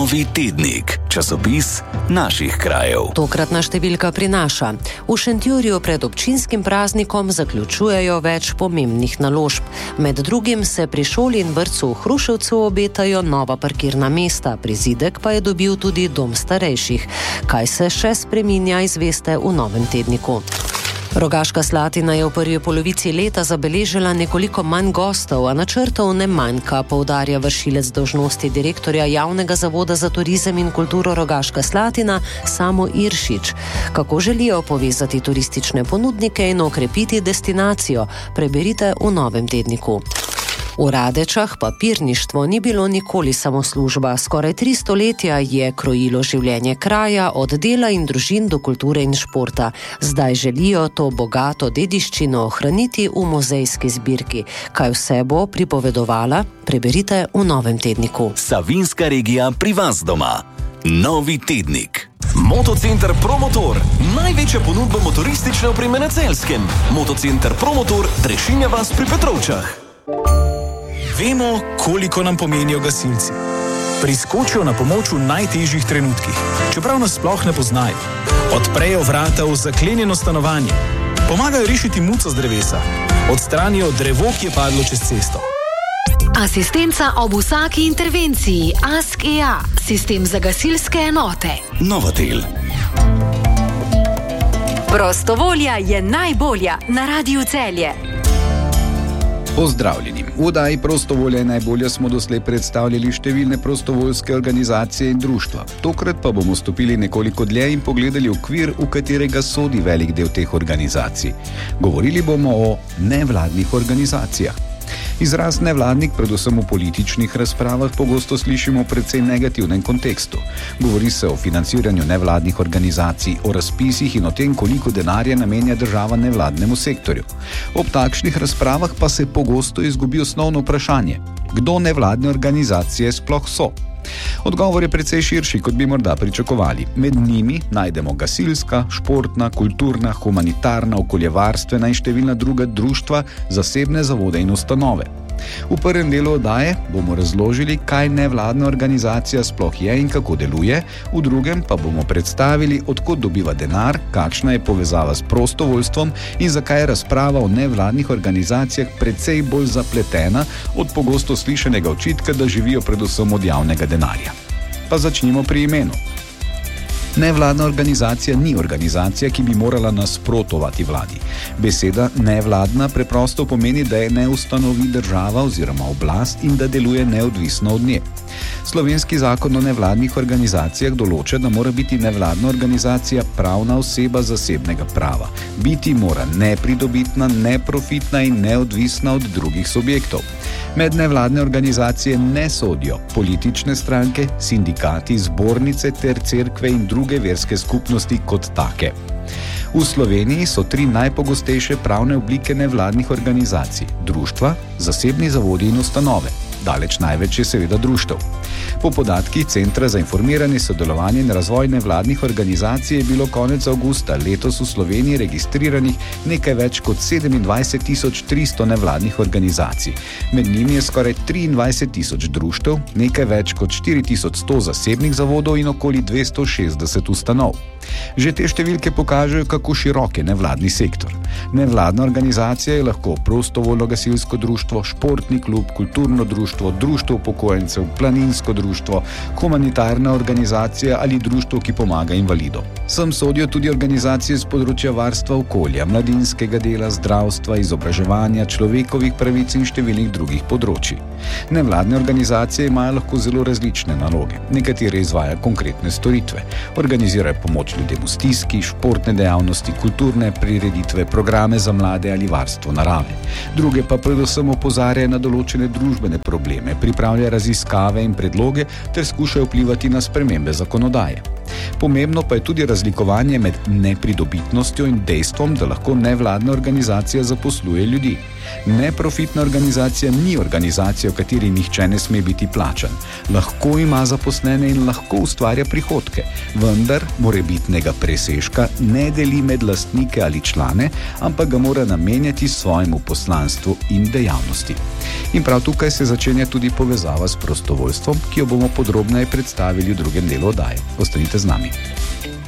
Novi tednik, časopis naših krajev. Tokratna številka prinaša: v Šentjurju pred občinskim praznikom zaključujejo več pomembnih naložb. Med drugim se pri šoli in vrtcu v Hruševcu obetajo nova parkirna mesta, prizidek pa je dobil tudi dom starejših. Kaj se še spreminja, izveste v Novem tedniku. Rogaška Slatina je v prvi polovici leta zabeležila nekoliko manj gostov, a načrtov ne manjka, poudarja vršilec dolžnosti direktorja Javnega zavoda za turizem in kulturo Rogaška Slatina Samo Iršič. Kako želijo povezati turistične ponudnike in okrepiti destinacijo, preberite v Novem tedniku. V Radečah papirništvo ni bilo nikoli samo služba. Skoraj 3 stoletja je krojilo življenje kraja, od dela in družin do kulture in športa. Zdaj želijo to bogato dediščino ohraniti v muzejski zbirki. Kaj vse bo pripovedovala, preberite v Novem tedniku. Savinjska regija pri vas doma. Novi tednik. Motocenter Promotor. Največja ponudba motoristične opreme na Celjskem. Motocenter Promotor Trešinja vas pri Petrovčah. Vemo, koliko nam pomenijo gasilci. Priskočijo na pomoč v najtežjih trenutkih, čeprav nas sploh ne poznajo. Odprejo vrata v zaklenjeno stanovanje. Pomagajo rešiti muco z drevesa. Odstranijo drevo, ki je padlo čez cesto. Asistenca ob vsaki intervenciji. Ask.ea, sistem za gasilske enote. Novotel. Prostovolja je najbolja na Radiu Celje. Pozdravljeni. V oddaji Prostovolja je najbolje smo doslej predstavljali številne prostovoljske organizacije in društva. Tokrat pa bomo stopili nekoliko dlje in pogledali okvir, v katerega sodi velik del teh organizacij. Govorili bomo o nevladnih organizacijah. Izraz nevladnik predvsem v političnih razpravah pogosto slišimo v precej negativnem kontekstu. Govori se o financiranju nevladnih organizacij, o razpisih in o tem, koliko denarja namenja država nevladnemu sektorju. Ob takšnih razpravah pa se pogosto izgubi osnovno vprašanje: kdo nevladne organizacije sploh so? Odgovor je precej širši, kot bi morda pričakovali. Med njimi najdemo gasilska, športna, kulturna, humanitarna, okoljevarstvena in številna druga društva, zasebne zavode in ustanove. V prvem delu oddaje bomo razložili, kaj nevladna organizacija sploh je in kako deluje, v drugem pa bomo predstavili, od kod dobiva denar, kakšna je povezava s prostovoljstvom in zakaj je razprava o nevladnih organizacijah precej bolj zapletena od pogosto slišanega očitka, da živijo predvsem od javnega denarja. Pa začnimo pri imenu. Nevladna organizacija ni organizacija, ki bi morala nasprotovati vladi. Beseda nevladna preprosto pomeni, da je ne ustanovi država oziroma oblast in da deluje neodvisno od nje. Slovenski zakon o nevladnih organizacijah določa, da mora biti nevladna organizacija pravna oseba zasebnega prava. Biti mora nepridobitna, neprofitna in neodvisna od drugih subjektov. Med nevladne organizacije ne sodijo politične stranke, sindikati, zbornice ter cerkve in druge verske skupnosti kot take. V Sloveniji so 3 najpogostejše pravne oblike nevladnih organizacij: društva, zasebni zavodi in ustanove. Daleč največ je seveda društev. Po podatkih Centra za informiranje, sodelovanje in razvoj nevladnih organizacij je bilo konec avgusta letos v Sloveniji registriranih nekaj več kot 27.300 nevladnih organizacij. Med njimi je skoraj 23.000 društev, nekaj več kot 4.100 zasebnih zavodov in okoli 260 ustanov. Že te številke pokažejo, kako širok je nevladni sektor. Nevladna organizacija je lahko prostovoljno gasilsko društvo, športni klub, kulturno društvo, društvo upokojencev, planinsko društvo, humanitarna organizacija ali društvo, ki pomaga invalidom. Sem sodijo tudi organizacije z področja varstva okolja, mladinskega dela, zdravstva, izobraževanja, človekovih pravic in številnih drugih področij. Nevladne organizacije imajo lahko zelo različne naloge. Nekatere izvajajo konkretne storitve, organizirajo pomoč ljudem v stiski, športne dejavnosti, kulturne prireditve, programe za mlade ali varstvo narave. Druge pa predvsem opozarjajo na določene družbene probleme, pripravljajo raziskave in predloge ter skušajo vplivati na spremembe zakonodaje. Pomembno pa je tudi razlikovanje med nepridobitnostjo in dejstvom, da lahko nevladna organizacija zaposluje ljudi. Neprofitna organizacija ni organizacija, v kateri nihče ne sme biti plačan. Lahko ima zaposlene in lahko ustvarja prihodke, vendar morebitnega presežka ne deli med lastnike ali člane, ampak ga mora namenjati svojemu poslanstvu in dejavnosti. In prav tukaj se začenja tudi povezava s prostovoljstvom, ki jo bomo podrobneje predstavili v drugem delu oddaje. Ostanite z nami.